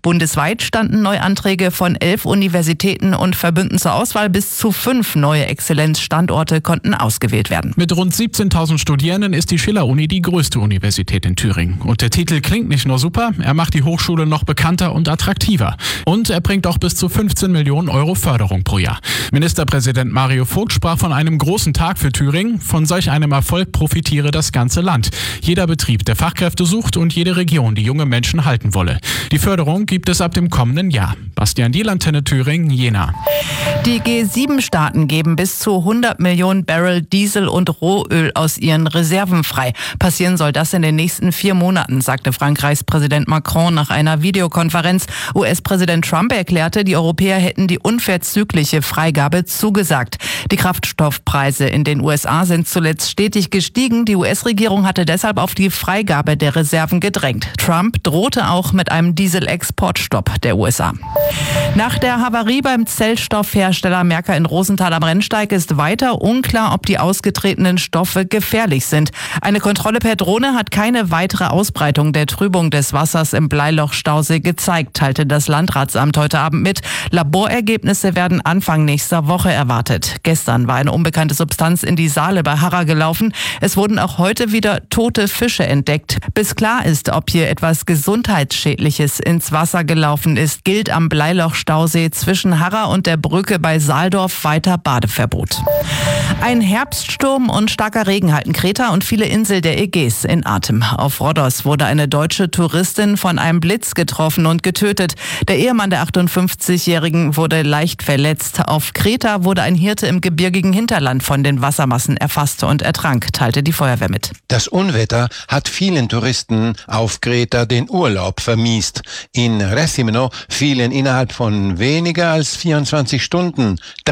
Bundesweit standen Neuanträge von 11 Universitäten und Verbünden zur Auswahl. Bis zu 5 neue Exzellenzstandorte konnten ausgewählt werden. Mit rund 17.000 Studierenden ist die Schiller-Uni die größte Universität in Thüringen. Und der Titel klingt nicht nur super, er macht die Hochschule noch bekannter und attraktiver. Und er bringt auch bis zu 15 Millionen Euro Förderung pro Jahr. Ministerpräsident Mario Vogt sprach von einem großen Tag für Thüringen. Von solch einem Erfolg profitiere das ganze Land. Jeder Betrieb, der Fachkräfte sucht und jede Region, die junge Menschen halten wolle. Die Förderung gibt es ab dem kommenden Jahr. Bastian Diel, Antenne Thüringen, Jena. Die G7-Staaten geben bis zu 100 Millionen Barrel Diesel und Rohöl aus ihren Reserven frei. Passieren soll das in den nächsten 4 Monaten, sagte Frankreichs Präsident Macron nach einer Videokonferenz. US-Präsident Trump erklärte, die Europäer hätten die unverzügliche Freigabe zugesagt. Die Kraftstoffpreise in den USA sind zuletzt stetig gestiegen. Die US-Regierung hatte deshalb auf die Freigabe der Reserven gedrängt. Trump drohte auch mit einem Dieselexportstopp der USA. Nach der Havarie beim Zellstoffhersteller Mercker in Rosenthal am Rennsteig ist weiter unklar, ob die ausgetretenen Stoffe gefährlich sind. Eine Kontrolle per Drohne hat keine weitere Ausbreitung der Trübung des Wassers im Bleiloch-Stausee gezeigt, teilte das Landratsamt heute Abend mit. Laborergebnisse werden Anfang nächster Woche erwartet. Gestern war eine unbekannte Substanz in die Saale bei Harra gelaufen. Es wurden auch heute wieder tote Fische entdeckt. Bis klar ist, ob hier etwas Gesundheitsschädliches ins Wasser gelaufen ist, gilt am Bleiloch-Stausee zwischen Harra und der Brücke bei Saaldorf weiter Badeverbot. Ein Herbststurm und starker Regen halten Kreta und viele Inseln der Ägäis in Atem. Auf Rhodos wurde eine deutsche Touristin von einem Blitz getroffen und getötet. Der Ehemann der 58-Jährigen wurde leicht verletzt. Auf Kreta wurde ein Hirte im gebirgigen Hinterland von den Wassermassen erfasst und ertrank, teilte die Feuerwehr mit. Das Unwetter hat vielen Touristen auf Kreta den Urlaub vermiest. In Rethymno fielen innerhalb von weniger als 24 Stunden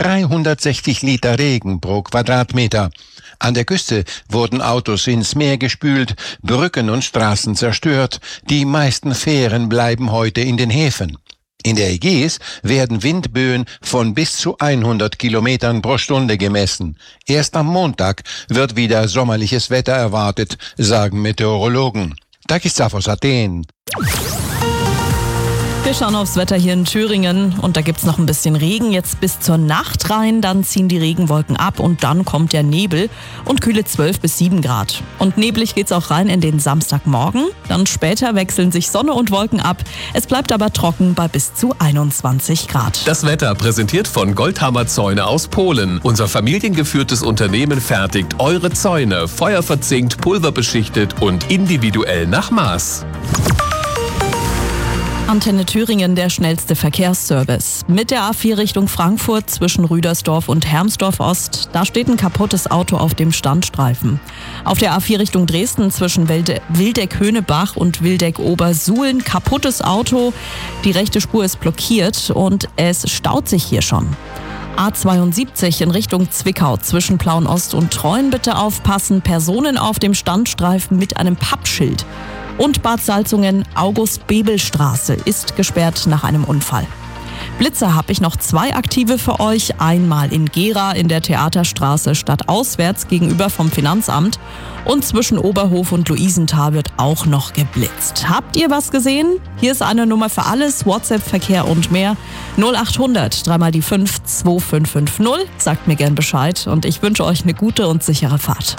360 Liter Regen pro Quadratmeter. An der Küste wurden Autos ins Meer gespült, Brücken und Straßen zerstört. Die meisten Fähren bleiben heute in den Häfen. In der Ägäis werden Windböen von bis zu 100 Kilometern pro Stunde gemessen. Erst am Montag wird wieder sommerliches Wetter erwartet, sagen Meteorologen. Takis Zaphos, Athen. Wir schauen aufs Wetter hier in Thüringen und da gibt's noch ein bisschen Regen. Jetzt bis zur Nacht rein, dann ziehen die Regenwolken ab und dann kommt der Nebel und kühle 12 bis 7 Grad. Und neblig geht's auch rein in den Samstagmorgen. Dann später wechseln sich Sonne und Wolken ab. Es bleibt aber trocken bei bis zu 21 Grad. Das Wetter präsentiert von Goldhammer Zäune aus Polen. Unser familiengeführtes Unternehmen fertigt eure Zäune, feuerverzinkt, pulverbeschichtet und individuell nach Maß. Antenne Thüringen, der schnellste Verkehrsservice. Mit der A4 Richtung Frankfurt zwischen Rüdersdorf und Hermsdorf Ost, da steht ein kaputtes Auto auf dem Standstreifen. Auf der A4 Richtung Dresden zwischen Wildeck-Höhnebach und Wildeck-Obersuhlen, kaputtes Auto. Die rechte Spur ist blockiert und es staut sich hier schon. A72 in Richtung Zwickau zwischen Plauen-Ost und Treuen bitte aufpassen. Personen auf dem Standstreifen mit einem Pappschild. Und Bad Salzungen, August-Bebel-Straße ist gesperrt nach einem Unfall. Blitzer habe ich noch 2 aktive für euch. Einmal in Gera in der Theaterstraße stadtauswärts gegenüber vom Finanzamt. Und zwischen Oberhof und Luisenthal wird auch noch geblitzt. Habt ihr was gesehen? Hier ist eine Nummer für alles, WhatsApp, Verkehr und mehr. 0800 3 mal die 5 2550. Sagt mir gern Bescheid und ich wünsche euch eine gute und sichere Fahrt.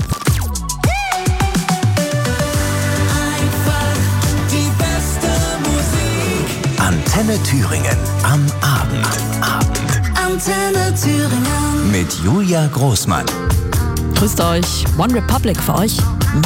Antenne Thüringen am Abend. Antenne Thüringen Mit Julia Großmann. Grüßt euch, One Republic für euch.